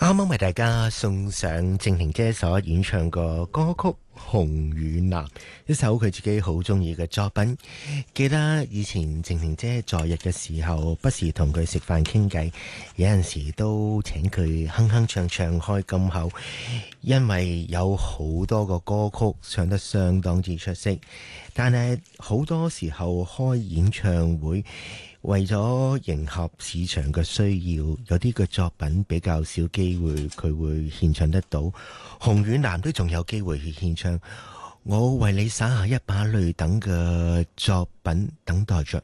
啱啱為大家送上靜婷姐所演唱個歌曲《紅與藍》，一首佢自己好中意嘅作品。記得以前靜婷姐在日嘅時候，不時同佢食飯傾偈，有陣時都請佢哼哼唱唱開金口，因為有好多個歌曲唱得相當之出色。但係好多時候開演唱會，為咗迎合市場嘅需要，有啲嘅作品比較少機會佢會獻唱得到。紅與藍都仲有機會去獻唱。我為你灑下一把淚等嘅作品等待着